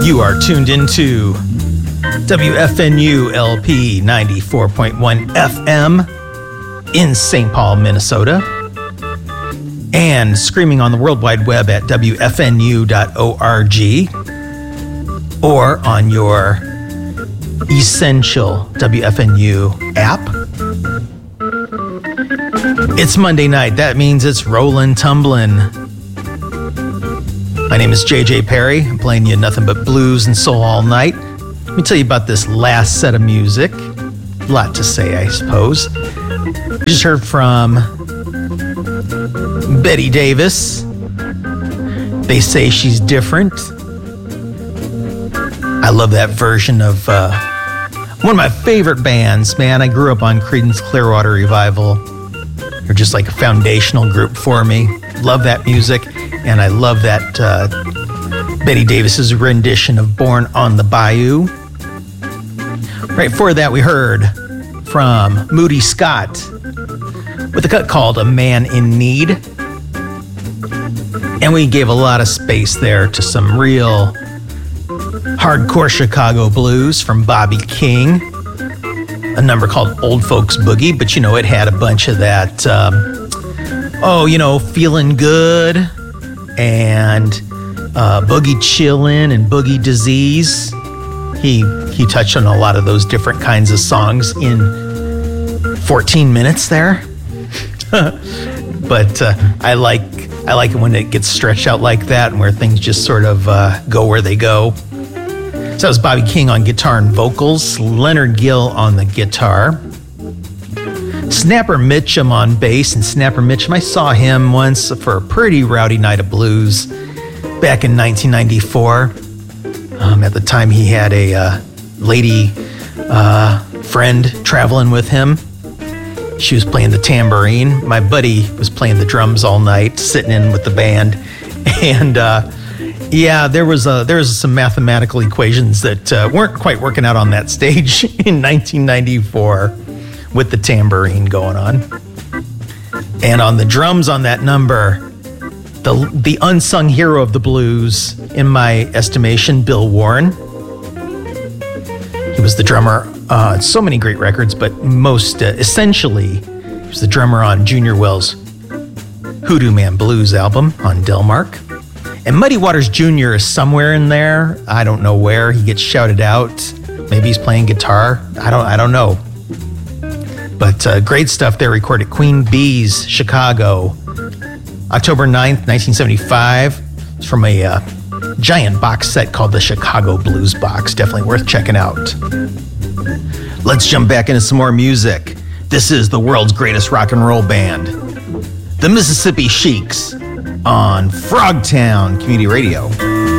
You are tuned into WFNU LP 94.1 FM in St. Paul, Minnesota, and streaming on the World Wide Web at WFNU.org or on your essential WFNU app. It's Monday night. That means it's rollin' tumblin'. My name is JJ Perry. I'm playing you nothing but blues and soul all night. Let me tell you about this last set of music. A lot to say, I suppose. We just heard from Betty Davis. They Say She's Different. I love that version of one of my favorite bands, man. I grew up on Creedence Clearwater Revival. They're just like a foundational group for me. Love that music. And I love that Betty Davis's rendition of Born on the Bayou. Right before that, we heard from Moody Scott with a cut called A Man in Need. And we gave a lot of space there to some real hardcore Chicago blues from Bobby King. A number called Old Folks Boogie, but you know, it had a bunch of that, Feeling Good and Boogie Chillin' and Boogie Disease. He touched on a lot of those different kinds of songs in 14 minutes there. But I like it when it gets stretched out like that and where things just sort of go where they go. So that was Bobby King on guitar and vocals, Leonard Gill on the guitar, Snapper Mitchum on bass. And Snapper Mitchum, I saw him once for a pretty rowdy night of blues back in 1994. At the time, he had a lady friend traveling with him. She was playing the tambourine. My buddy was playing the drums all night, sitting in with the band. And there was some mathematical equations that weren't quite working out on that stage in 1994 with the tambourine going on. And on the drums on that number, the unsung hero of the blues, in my estimation, Bill Warren. He was the drummer on so many great records, but most essentially, he was the drummer on Junior Wells' Hoodoo Man Blues album on Delmark. And Muddy Waters Jr. is somewhere in there. I don't know where. He gets shouted out. Maybe he's playing guitar. I don't know. But great stuff there, recorded Queen Bee's, Chicago, October 9th, 1975. It's from a giant box set called the Chicago Blues Box. Definitely worth checking out. Let's jump back into some more music. This is the world's greatest rock and roll band, the Mississippi Sheiks, on Frogtown Community Radio.